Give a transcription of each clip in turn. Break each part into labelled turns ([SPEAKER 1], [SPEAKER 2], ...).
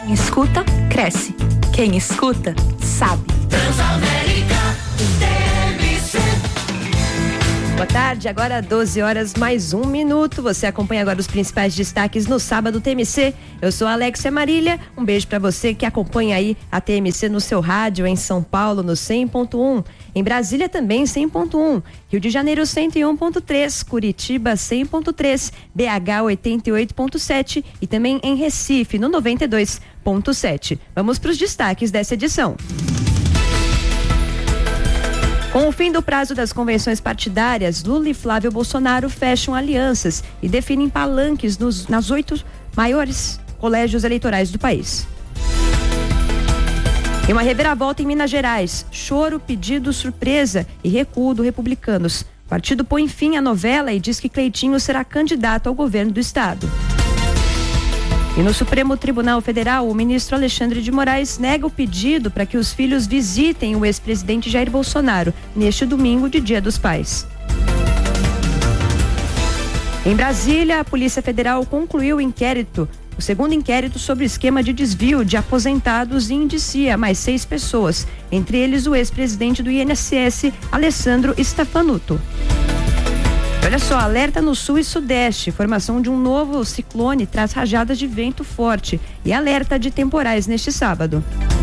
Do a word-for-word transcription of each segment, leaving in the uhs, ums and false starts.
[SPEAKER 1] Quem escuta, cresce. Quem escuta, sabe.
[SPEAKER 2] Transamérica T M C.
[SPEAKER 3] Boa tarde, agora doze horas mais um minuto. Você acompanha agora os principais destaques no sábado T M C. Eu sou a Alexia Marília. Um beijo para você que acompanha aí a T M C no seu rádio em São Paulo no cem ponto um, em Brasília também cem ponto um, Rio de Janeiro cento e um ponto três, Curitiba cem ponto três, B H oitenta e oito ponto sete e também em Recife no noventa e dois ponto sete. Vamos para os destaques dessa edição. Com o fim do prazo das convenções partidárias, Lula e Flávio Bolsonaro fecham alianças e definem palanques nos, nas oito maiores colégios eleitorais do país. E uma reviravolta em Minas Gerais, choro, pedido, surpresa e recuo do Republicanos. O partido põe fim à novela e diz que Cleitinho será candidato ao governo do estado. E no Supremo Tribunal Federal, o ministro Alexandre de Moraes nega o pedido para que os filhos visitem o ex-presidente Jair Bolsonaro neste domingo de Dia dos Pais. Em Brasília, a Polícia Federal concluiu o inquérito, o segundo inquérito sobre o esquema de desvio de aposentados e indicia mais seis pessoas, entre eles o ex-presidente do I N S S, Alessandro Stefanuto. Olha só, alerta no sul e sudeste, formação de um novo ciclone traz rajadas de vento forte e alerta de temporais neste sábado.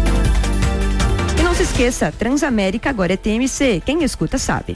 [SPEAKER 3] E não se esqueça, Transamérica agora é T M C, quem escuta sabe.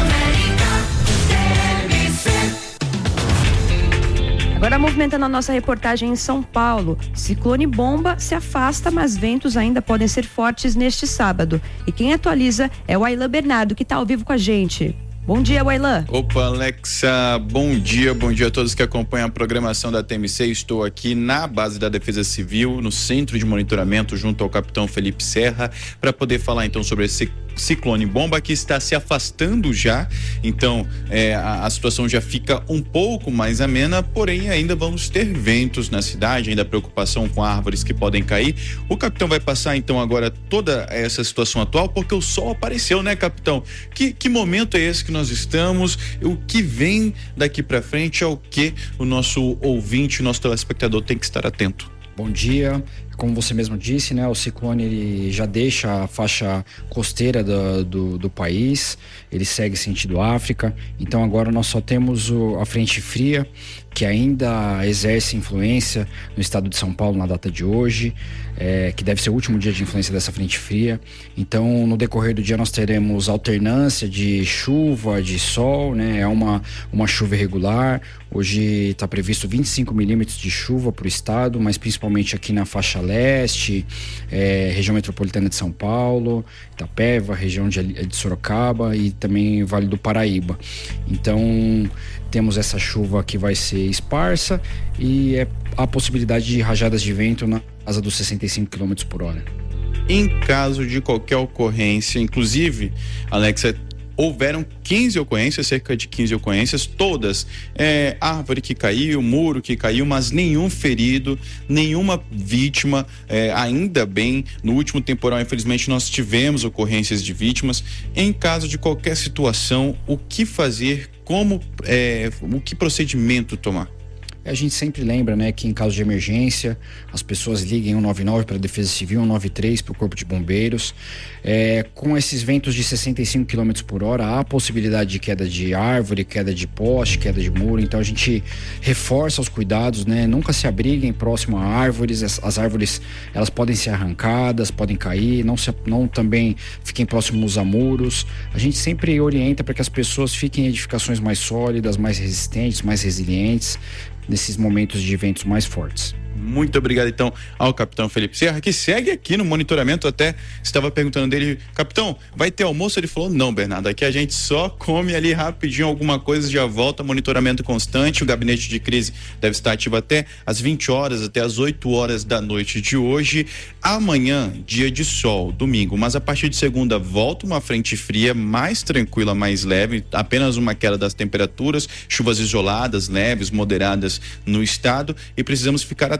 [SPEAKER 3] Agora movimentando a nossa reportagem em São Paulo, ciclone bomba se afasta, mas ventos ainda podem ser fortes neste sábado. E quem atualiza é o Aylan Bernardo, que está ao vivo com a gente. Bom dia, Aylan.
[SPEAKER 4] Opa, Alexa, bom dia, bom dia a todos que acompanham a programação da T M C. Estou aqui na base da Defesa Civil, no centro de monitoramento, junto ao capitão Felipe Serra, para poder falar então sobre esse ciclone bomba que está se afastando já. Então é, a, a situação já fica um pouco mais amena, porém ainda vamos ter ventos na cidade, ainda preocupação com árvores que podem cair. O capitão vai passar então agora toda essa situação atual, porque o sol apareceu, né, capitão? Que, que momento é esse que nós estamos? O que vem daqui para frente é o que o nosso ouvinte, o nosso telespectador tem que estar atento.
[SPEAKER 5] Bom dia. Como você mesmo disse, né, o ciclone ele já deixa a faixa costeira do, do, do país, ele segue sentido África, então agora nós só temos o, a frente fria, que ainda exerce influência no estado de São Paulo na data de hoje, é, que deve ser o último dia de influência dessa frente fria. Então no decorrer do dia nós teremos alternância de chuva, de sol, né, é uma, uma chuva irregular. Hoje está previsto vinte e cinco milímetros de chuva para o estado, mas principalmente aqui na faixa leste, é, região metropolitana de São Paulo, Itapeva, região de, de Sorocaba e também Vale do Paraíba. Então temos essa chuva que vai ser esparsa e é a possibilidade de rajadas de vento na casa dos sessenta e cinco quilômetros por hora.
[SPEAKER 4] Em caso de qualquer ocorrência, inclusive, Alexa, houveram quinze ocorrências, cerca de quinze ocorrências, todas é, árvore que caiu, muro que caiu, mas nenhum ferido, nenhuma vítima, é, ainda bem. No último temporal, infelizmente, nós tivemos ocorrências de vítimas. Em caso de qualquer situação, o que fazer, como, é, o que procedimento tomar?
[SPEAKER 5] A gente sempre lembra, né, que em caso de emergência as pessoas liguem um nove nove para a Defesa Civil, um nove três para o Corpo de Bombeiros. É, com esses ventos de sessenta e cinco quilômetros por hora, há possibilidade de queda de árvore, queda de poste, queda de muro. Então a gente reforça os cuidados, né? Nunca se abriguem próximo a árvores. As, as árvores, elas podem ser arrancadas, podem cair. Não, se, não também fiquem próximos a muros. A gente sempre orienta para que as pessoas fiquem em edificações mais sólidas, mais resistentes, mais resilientes nesses momentos de ventos mais fortes.
[SPEAKER 4] Muito obrigado então ao capitão Felipe Serra, que segue aqui no monitoramento. Até estava perguntando dele: capitão, vai ter almoço? Ele falou: não, Bernardo, aqui a gente só come ali rapidinho alguma coisa, já volta. Monitoramento constante. O gabinete de crise deve estar ativo até às vinte horas, até às oito horas da noite de hoje. Amanhã, dia de sol, domingo, mas a partir de segunda volta uma frente fria mais tranquila, mais leve, apenas uma queda das temperaturas, chuvas isoladas, leves, moderadas no estado, e precisamos ficar atentos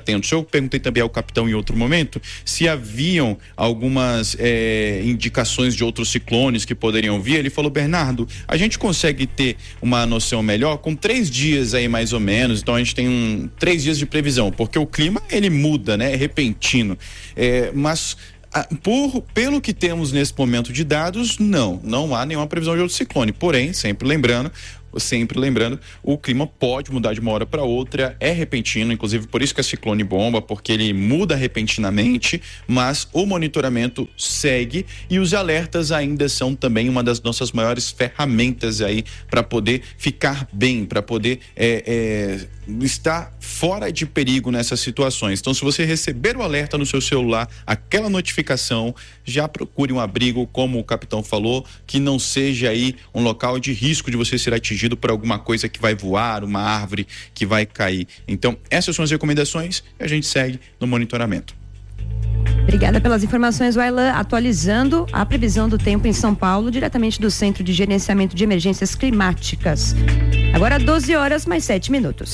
[SPEAKER 4] atentos. Eu perguntei também ao capitão em outro momento se haviam algumas é, indicações de outros ciclones que poderiam vir. Ele falou: Bernardo, a gente consegue ter uma noção melhor com três dias aí mais ou menos, então a gente tem um, três dias de previsão, porque o clima ele muda, né? É repentino, é, mas Por, pelo que temos nesse momento de dados, não, não há nenhuma previsão de outro ciclone. Porém, sempre lembrando, sempre lembrando, o clima pode mudar de uma hora para outra, é repentino, inclusive por isso que é ciclone bomba, porque ele muda repentinamente, mas o monitoramento segue e os alertas ainda são também uma das nossas maiores ferramentas aí para poder ficar bem, para poder é, é, estar fora de perigo nessas situações. Então, se você receber o alerta no seu celular, aquela notificação, já procure um abrigo, como o capitão falou, que não seja aí um local de risco de você ser atingido por alguma coisa que vai voar, uma árvore que vai cair. Então, essas são as recomendações e a gente segue no monitoramento.
[SPEAKER 3] Obrigada pelas informações, Wailan. Atualizando a previsão do tempo em São Paulo, diretamente do Centro de Gerenciamento de Emergências Climáticas. Agora doze horas mais sete minutos.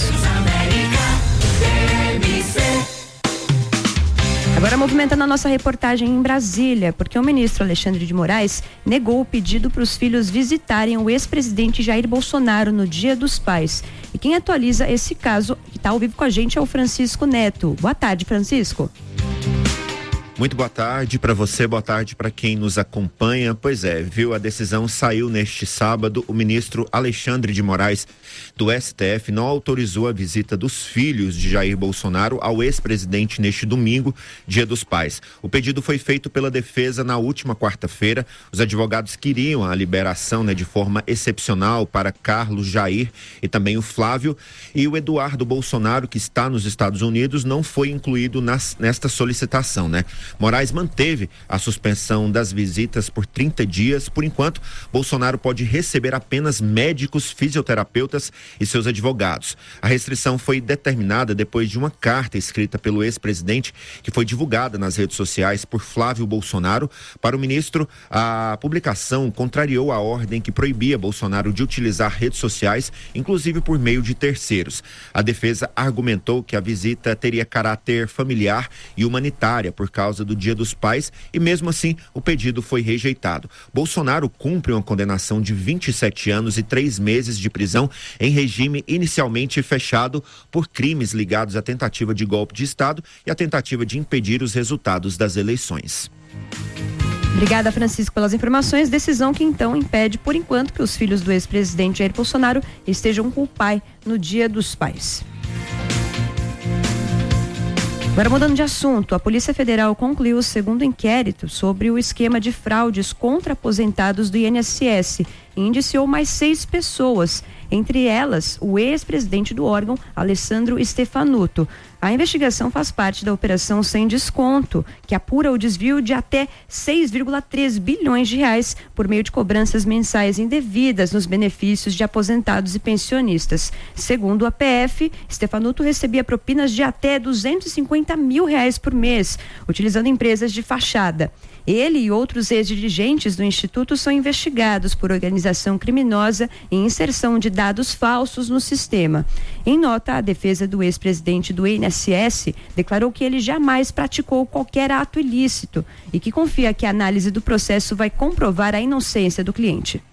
[SPEAKER 3] Agora movimentando a nossa reportagem em Brasília, porque o ministro Alexandre de Moraes negou o pedido para os filhos visitarem o ex-presidente Jair Bolsonaro no Dia dos Pais. E quem atualiza esse caso, que está ao vivo com a gente, é o Francisco Neto. Boa tarde, Francisco.
[SPEAKER 6] Muito boa tarde para você, boa tarde para quem nos acompanha. Pois é, viu, a decisão saiu neste sábado. O ministro Alexandre de Moraes, do S T F, não autorizou a visita dos filhos de Jair Bolsonaro ao ex-presidente neste domingo, Dia dos Pais. O pedido foi feito pela defesa na última quarta-feira. Os advogados queriam a liberação, né, de forma excepcional para Carlos, Jair e também o Flávio. E o Eduardo Bolsonaro, que está nos Estados Unidos, não foi incluído nas, nesta solicitação, né? Moraes manteve a suspensão das visitas por trinta dias. Por enquanto, Bolsonaro pode receber apenas médicos, fisioterapeutas e seus advogados. A restrição foi determinada depois de uma carta escrita pelo ex-presidente, que foi divulgada nas redes sociais por Flávio Bolsonaro. Para o ministro, a publicação contrariou a ordem que proibia Bolsonaro de utilizar redes sociais, inclusive por meio de terceiros. A defesa argumentou que a visita teria caráter familiar e humanitária por causa do Dia dos Pais e, mesmo assim, o pedido foi rejeitado. Bolsonaro cumpre uma condenação de vinte e sete anos e três meses de prisão em regime inicialmente fechado por crimes ligados à tentativa de golpe de Estado e à tentativa de impedir os resultados das eleições.
[SPEAKER 3] Obrigada, Francisco, pelas informações. Decisão que então impede, por enquanto, que os filhos do ex-presidente Jair Bolsonaro estejam com o pai no Dia dos Pais. Agora, mudando de assunto, a Polícia Federal concluiu o segundo inquérito sobre o esquema de fraudes contra aposentados do I N S S e indiciou mais seis pessoas, entre elas o ex-presidente do órgão, Alessandro Stefanuto. A investigação faz parte da Operação Sem Desconto, que apura o desvio de até seis vírgula três bilhões de reais por meio de cobranças mensais indevidas nos benefícios de aposentados e pensionistas. Segundo a P F, Stefanuto recebia propinas de até duzentos e cinquenta mil reais por mês, utilizando empresas de fachada. Ele e outros ex-dirigentes do Instituto são investigados por organização criminosa e inserção de dados falsos no sistema. Em nota, a defesa do ex-presidente do I N S S declarou que ele jamais praticou qualquer ato ilícito e que confia que a análise do processo vai comprovar a inocência do cliente.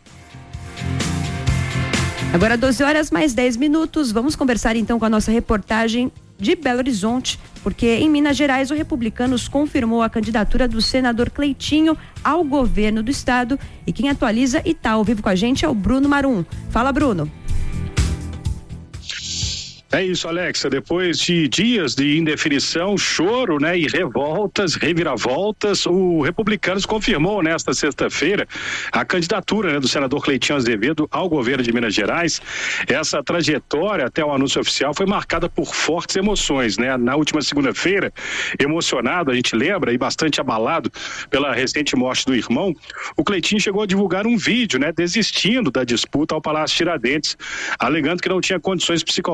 [SPEAKER 3] Agora doze horas mais dez minutos, vamos conversar então com a nossa reportagem de Belo Horizonte, porque em Minas Gerais o Republicanos confirmou a candidatura do senador Cleitinho ao governo do estado, e quem atualiza e tá ao vivo com a gente é o Bruno Marum. Fala, Bruno.
[SPEAKER 7] É isso, Alexa, depois de dias de indefinição, choro, né, e revoltas, reviravoltas, o Republicanos confirmou nesta sexta-feira a candidatura, né, do senador Cleitinho Azevedo ao governo de Minas Gerais. Essa trajetória até o anúncio oficial foi marcada por fortes emoções, né? Na última segunda-feira, emocionado, a gente lembra, e bastante abalado pela recente morte do irmão, o Cleitinho chegou a divulgar um vídeo, né, desistindo da disputa ao Palácio Tiradentes, alegando que não tinha condições psicológicas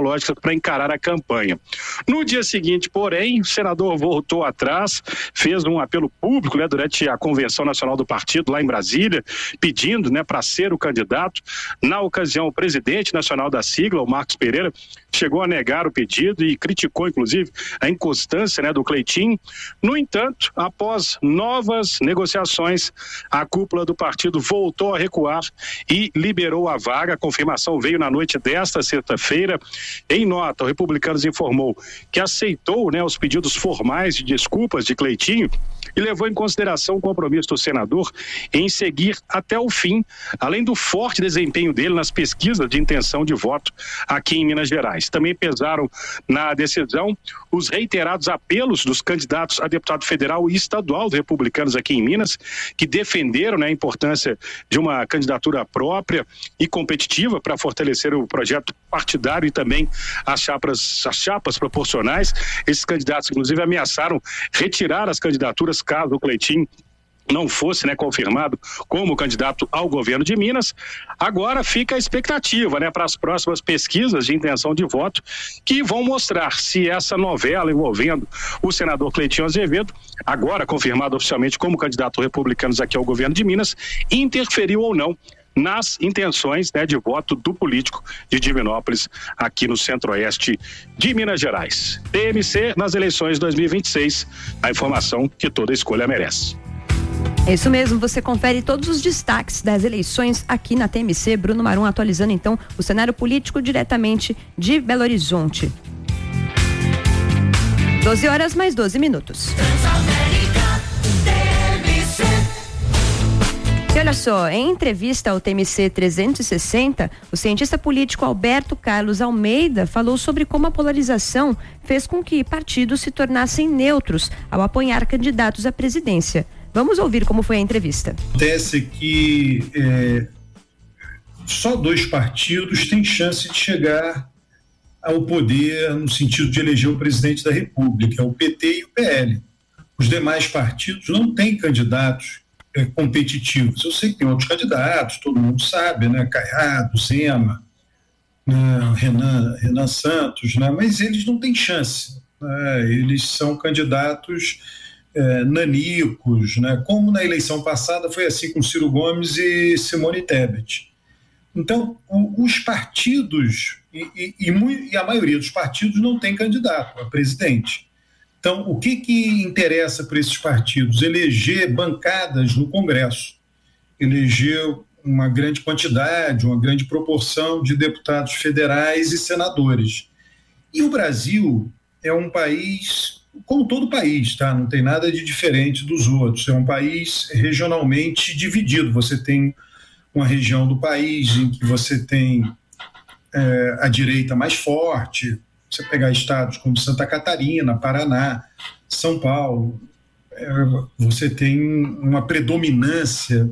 [SPEAKER 7] para encarar a campanha. No dia seguinte, porém, o senador voltou atrás, fez um apelo público, né, durante a convenção nacional do partido lá em Brasília, pedindo, né, para ser o candidato. Na ocasião, o presidente nacional da sigla, o Marcos Pereira, chegou a negar o pedido e criticou, inclusive, a inconstância, né, do Cleitinho. No entanto, após novas negociações, a cúpula do partido voltou a recuar e liberou a vaga. A confirmação veio na noite desta sexta-feira. Em nota, o Republicanos informou que aceitou, né, os pedidos formais de desculpas de Cleitinho e levou em consideração o compromisso do senador em seguir até o fim, além do forte desempenho dele nas pesquisas de intenção de voto aqui em Minas Gerais. Também pesaram na decisão os reiterados apelos dos candidatos a deputado federal e estadual dos Republicanos aqui em Minas, que defenderam, né, a importância de uma candidatura própria e competitiva para fortalecer o projeto partidário e também as chapas, as chapas proporcionais. Esses candidatos, inclusive, ameaçaram retirar as candidaturas caso o Cleitinho não fosse, né, confirmado como candidato ao governo de Minas. Agora fica a expectativa, né, para as próximas pesquisas de intenção de voto, que vão mostrar se essa novela envolvendo o senador Cleitinho Azevedo, agora confirmado oficialmente como candidato Republicanos aqui ao governo de Minas, interferiu ou não nas intenções, né, de voto do político de Divinópolis aqui no centro-oeste de Minas Gerais. T M C nas eleições de dois mil e vinte e seis, a informação que toda escolha merece.
[SPEAKER 3] É isso mesmo, você confere todos os destaques das eleições aqui na T M C. Bruno Marum atualizando então o cenário político diretamente de Belo Horizonte. doze horas mais doze minutos. E olha só, em entrevista ao T M C trezentos e sessenta, o cientista político Alberto Carlos Almeida falou sobre como a polarização fez com que partidos se tornassem neutros ao apoiar candidatos à presidência. Vamos ouvir como foi a entrevista.
[SPEAKER 8] Acontece que é, só dois partidos têm chance de chegar ao poder no sentido de eleger o presidente da República, o P T e o P L. Os demais partidos não têm candidatos é, competitivos. Eu sei que tem outros candidatos, todo mundo sabe, né? Caiado, Zema, né? Renan, Renan Santos, né? Mas eles não têm chance, né? Eles são candidatos É, nanicos, né? Como na eleição passada foi assim com Ciro Gomes e Simone Tebet. Então, o, os partidos, e, e, e, e a maioria dos partidos não tem candidato a presidente. Então, o que, que interessa para esses partidos? Eleger bancadas no Congresso, eleger uma grande quantidade, uma grande proporção de deputados federais e senadores. E o Brasil é um país, como todo país, tá? Não tem nada de diferente dos outros. É um país regionalmente dividido. Você tem uma região do país em que você tem é, a direita mais forte. Você pegar estados como Santa Catarina, Paraná, São Paulo, é, você tem uma predominância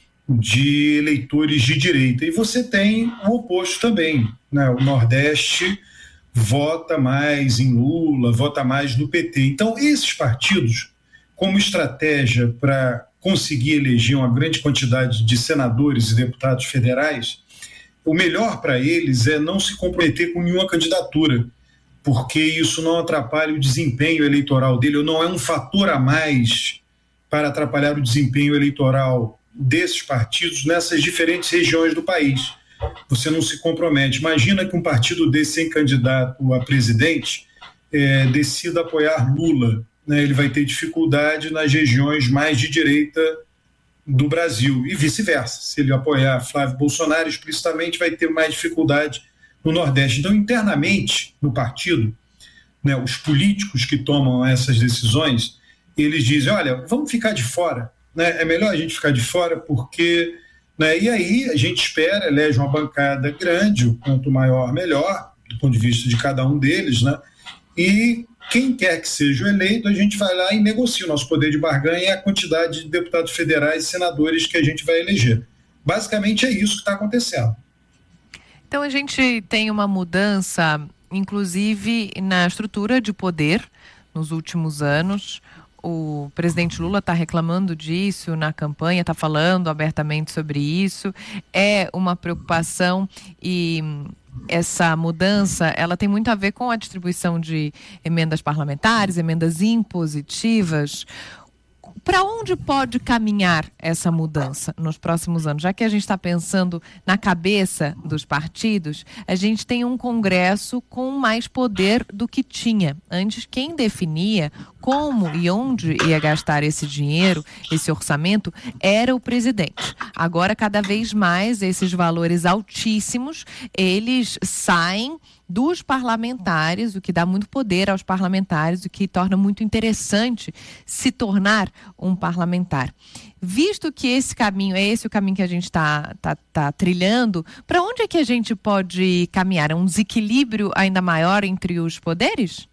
[SPEAKER 8] de eleitores de direita. E você tem o oposto também, né? O Nordeste vota mais em Lula, vota mais no P T. Então, esses partidos, como estratégia para conseguir eleger uma grande quantidade de senadores e deputados federais, o melhor para eles é não se comprometer com nenhuma candidatura, porque isso não atrapalha o desempenho eleitoral dele, ou não é um fator a mais para atrapalhar o desempenho eleitoral desses partidos nessas diferentes regiões do país. Você não se compromete. Imagina que um partido desse sem candidato a presidente é, decida apoiar Lula, né? Ele vai ter dificuldade nas regiões mais de direita do Brasil e vice-versa. Se ele apoiar Flávio Bolsonaro explicitamente, vai ter mais dificuldade no Nordeste. Então, internamente no partido, né, os políticos que tomam essas decisões, eles dizem, olha, vamos ficar de fora, né? É melhor a gente ficar de fora porque... Né? E aí a gente espera, elege uma bancada grande, o quanto maior, melhor, do ponto de vista de cada um deles, né? E quem quer que seja o eleito, a gente vai lá e negocia o nosso poder de barganha e a quantidade de deputados federais e senadores que a gente vai eleger. Basicamente é isso que está acontecendo.
[SPEAKER 9] Então a gente tem uma mudança, inclusive na estrutura de poder nos últimos anos. O presidente Lula está reclamando disso na campanha, está falando abertamente sobre isso. É uma preocupação e essa mudança, ela tem muito a ver com a distribuição de emendas parlamentares, emendas impositivas. Para onde pode caminhar essa mudança nos próximos anos? Já que a gente está pensando na cabeça dos partidos, a gente tem um Congresso com mais poder do que tinha. Antes, quem definia como e onde ia gastar esse dinheiro, esse orçamento, era o presidente. Agora, cada vez mais, esses valores altíssimos, eles saem dos parlamentares, o que dá muito poder aos parlamentares, o que torna muito interessante se tornar um parlamentar. Visto que esse caminho, é esse o caminho que a gente está tá, tá trilhando, para onde é que a gente pode caminhar? É um desequilíbrio ainda maior entre os poderes?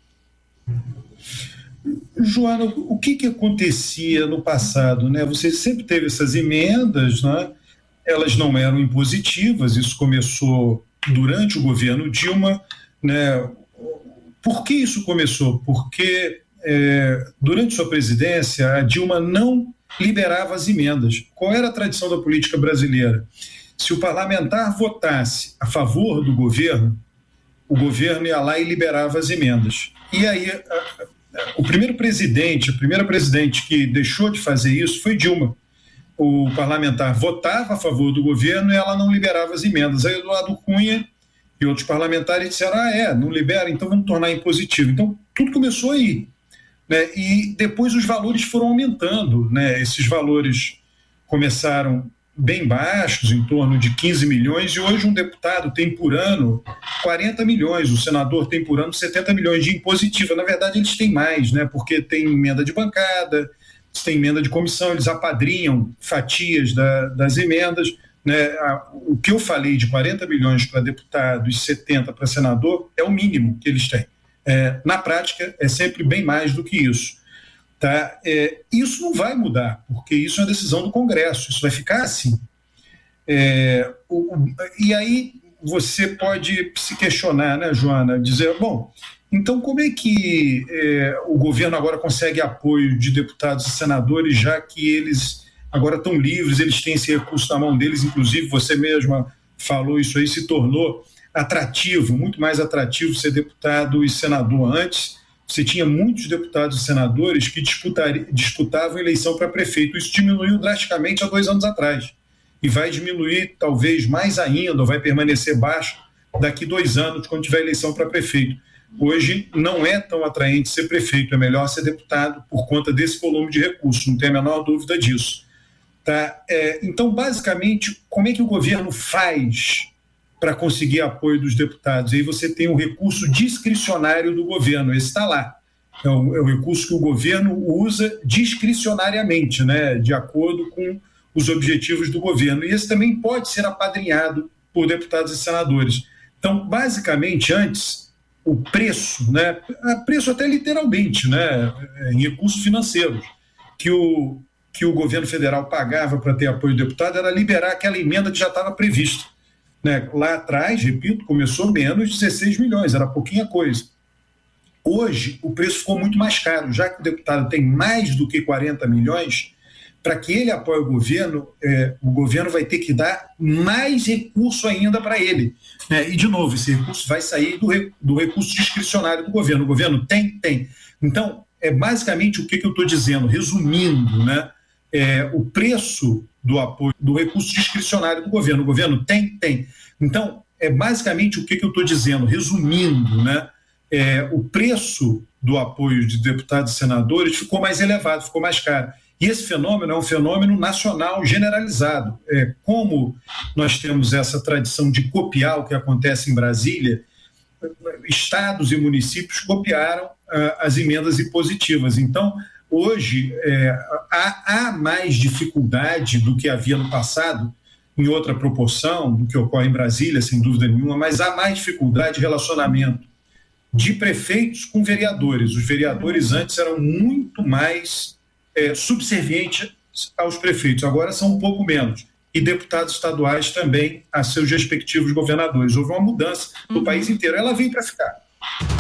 [SPEAKER 8] Joana, o que que acontecia no passado, né? Você sempre teve essas emendas, né? Elas não eram impositivas, isso começou durante o governo Dilma, né? Por que isso começou? Porque é, durante sua presidência a Dilma não liberava as emendas. Qual era a tradição da política brasileira? Se o parlamentar votasse a favor do governo, o governo ia lá e liberava as emendas. E aí a, a, o primeiro presidente, a primeira presidente que deixou de fazer isso foi Dilma. O parlamentar votava a favor do governo e ela não liberava as emendas. Aí Eduardo Cunha e outros parlamentares disseram, ah, é, não libera, então vamos tornar impositivo. Então, tudo começou aí, né? E depois os valores foram aumentando, né? Esses valores começaram bem baixos, em torno de quinze milhões, e hoje um deputado tem por ano quarenta milhões, o senador tem por ano setenta milhões de impositiva. Na verdade, eles têm mais, né? Porque tem emenda de bancada, tem emenda de comissão, eles apadrinham fatias da, das emendas, né? O que eu falei de quarenta milhões para deputado e setenta para senador é o mínimo que eles têm. É, na prática, é sempre bem mais do que isso. Tá? É, isso não vai mudar, porque isso é uma decisão do Congresso, isso vai ficar assim. É, o, o, e aí você pode se questionar, né, Joana, dizer, bom, então como é que é, o governo agora consegue apoio de deputados e senadores, já que eles agora estão livres, eles têm esse recurso na mão deles, inclusive você mesma falou isso aí, se tornou atrativo, muito mais atrativo ser deputado e senador. Antes, você tinha muitos deputados e senadores que disputavam eleição para prefeito. Isso diminuiu drasticamente há dois anos atrás. E vai diminuir talvez mais ainda, ou vai permanecer baixo daqui dois anos, quando tiver eleição para prefeito. Hoje não é tão atraente ser prefeito, é melhor ser deputado por conta desse volume de recursos, não tem a menor dúvida disso. Tá? É, então, basicamente, como é que o governo faz para conseguir apoio dos deputados? Aí você tem o recurso discricionário do governo, esse está lá. É o, é o recurso que o governo usa discricionariamente, né, de acordo com os objetivos do governo. E esse também pode ser apadrinhado por deputados e senadores. Então, basicamente, antes, o preço, né, preço até literalmente, né, em recursos financeiros, que o, que o governo federal pagava para ter apoio do deputado era liberar aquela emenda que já estava prevista. Né? Lá atrás, repito, começou menos de dezesseis milhões, era pouquinha coisa. Hoje, o preço ficou muito mais caro, já que o deputado tem mais do que quarenta milhões, para que ele apoie o governo, é, o governo vai ter que dar mais recurso ainda para ele. Né? E, de novo, esse recurso vai sair do, do recurso discricionário do governo. O governo tem? Tem. Então, é basicamente o que, que eu estou dizendo, resumindo, né? É, o preço do apoio, do recurso discricionário do governo. O governo tem? Tem. Então, é basicamente o que, que eu estou dizendo, resumindo, né? É, o preço do apoio de deputados e senadores ficou mais elevado, ficou mais caro. E esse fenômeno é um fenômeno nacional generalizado. É, como nós temos essa tradição de copiar o que acontece em Brasília, estados e municípios copiaram ah, as emendas impositivas. Então, hoje, é, há, há mais dificuldade do que havia no passado, em outra proporção do que ocorre em Brasília, sem dúvida nenhuma, mas há mais dificuldade de relacionamento de prefeitos com vereadores. Os vereadores antes eram muito mais é, subservientes aos prefeitos, agora são um pouco menos. E deputados estaduais também a seus respectivos governadores. Houve uma mudança no uhum. país inteiro. Ela veio para ficar.